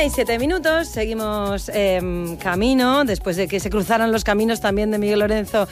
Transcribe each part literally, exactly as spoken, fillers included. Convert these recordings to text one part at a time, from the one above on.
Una y siete minutos, seguimos eh, camino, después de que se cruzaran los caminos también de Miguel Lorenzo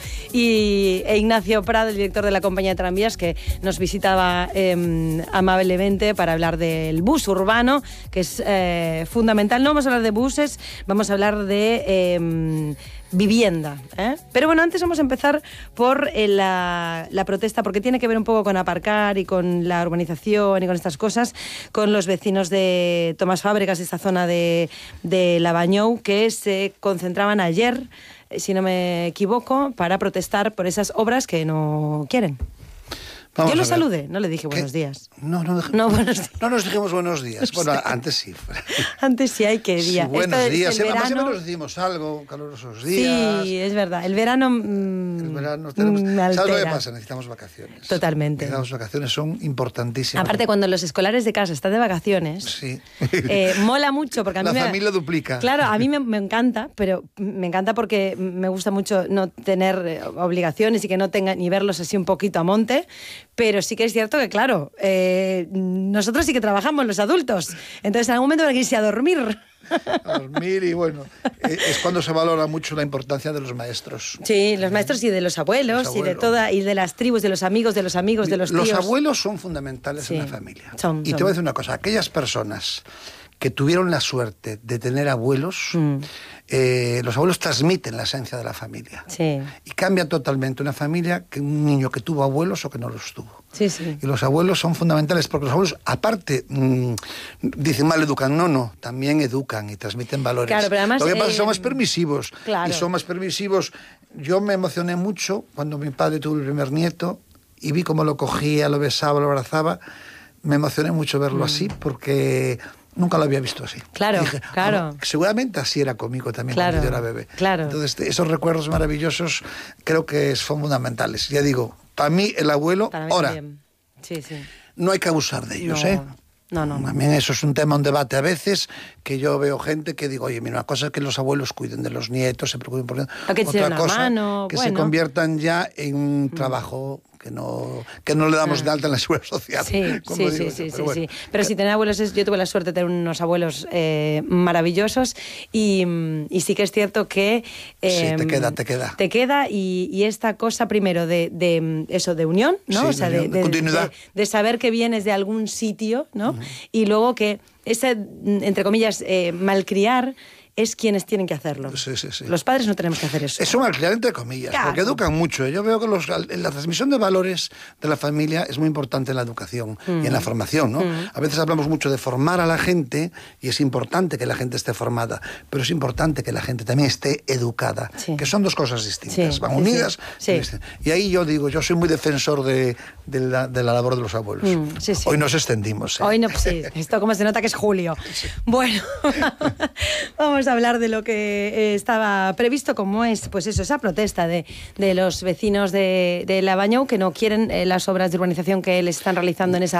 y, e Ignacio Prado, el director de la compañía de tranvías, que nos visitaba eh, amablemente para hablar del bus urbano, que es eh, fundamental. No vamos a hablar de buses, vamos a hablar de eh, vivienda, ¿eh? Pero bueno, antes vamos a empezar por eh, la, la protesta, porque tiene que ver un poco con aparcar y con la urbanización y con estas cosas, con los vecinos de Tomás Fábregas, de esta zona de, de Labañou, que se concentraban ayer, si no me equivoco, para protestar por esas obras que no quieren. Vamos Yo lo saludé, no le dije buenos ¿Qué? días. No, no, no, buenos días. no nos dijimos buenos días. No bueno, sé. antes sí. Antes sí hay que día. Sí, buenos Esto días. El Además, verano... nos decimos algo, calurosos días. Sí, es verdad. El verano, mmm, El verano tenemos... me altera. ¿Sabes lo que pasa? Necesitamos vacaciones. Totalmente. Las vacaciones son importantísimas. Aparte, cuando los escolares de casa están de vacaciones, sí. eh, mola mucho. Porque a mí La me... familia duplica. Claro, a mí me, me encanta, pero me encanta porque me gusta mucho no tener obligaciones y que no tenga ni verlos así un poquito a monte, pero sí que es cierto que, claro, eh, nosotros sí que trabajamos, los adultos. Entonces, en algún momento hay que irse a dormir. A dormir y, bueno, es cuando se valora mucho la importancia de los maestros. Sí, los maestros y de los abuelos, los abuelos. y de toda y de las tribus, de los amigos, de los amigos, de los tíos. Los abuelos son fundamentales sí. en la familia. Son, y son. te voy a decir una cosa, aquellas personas que tuvieron la suerte de tener abuelos, mm. eh, los abuelos transmiten la esencia de la familia. Sí. Y cambia totalmente una familia que un niño que tuvo abuelos o que no los tuvo. Sí, sí. Y los abuelos son fundamentales porque los abuelos, aparte, mmm, dicen mal educan, no, no, también educan y transmiten valores. Claro, pero además, Lo que pasa es que eh, son más permisivos. Claro. Y son más permisivos. Yo me emocioné mucho cuando mi padre tuvo el primer nieto y vi cómo lo cogía, lo besaba, lo abrazaba. Me emocioné mucho verlo mm. así porque... Nunca lo había visto así. Claro, dije, claro. Oh, seguramente así era conmigo también claro, cuando yo era bebé. Claro. Entonces, esos recuerdos maravillosos creo que son fundamentales. Ya digo, para mí el abuelo, para mí ahora, sí, sí. no hay que abusar de ellos, no. ¿eh? No, no, no. También eso es un tema, un debate a veces, que yo veo gente que digo, oye, mira, una cosa es que los abuelos cuiden de los nietos, se preocupen por ellos. Otra cosa, mano, que bueno. se conviertan ya en un trabajo que no, que no le damos ah. de alta en la seguridad social. Sí, como sí, digo sí, yo. sí, Pero, sí, bueno. sí. Pero si tener abuelos, es, yo tuve la suerte de tener unos abuelos eh, maravillosos y, y sí que es cierto que... Eh, sí, te queda, te queda. Te queda y, y esta cosa primero de, de eso, de unión, ¿no? Sí, o sea, de, de, de, continuidad. De, de saber que vienes de algún sitio, ¿no? Uh-huh. Y luego que ese, entre comillas, eh, malcriar es quienes tienen que hacerlo. Sí, sí, sí. Los padres no tenemos que hacer eso. Eso malcriar entre comillas, claro. porque educan mucho. Yo veo que los, la transmisión de valores de la familia es muy importante en la educación mm. y en la formación, ¿no? Mm. A veces hablamos mucho de formar a la gente y es importante que la gente esté formada, pero es importante que la gente también esté educada, sí. que son dos cosas distintas, sí, van sí, unidas. Sí. Sí. Y ahí yo digo, yo soy muy defensor de, de, la, de la labor de los abuelos. Mm, sí, sí. Hoy nos extendimos. ¿eh? Hoy no, sí, esto como se nota que es julio. Sí. Bueno, vamos a hablar de lo que eh, estaba previsto, como es, pues eso, esa protesta de, de los vecinos de, de Labañou que no quieren eh, las obras de urbanización que les están realizando en esa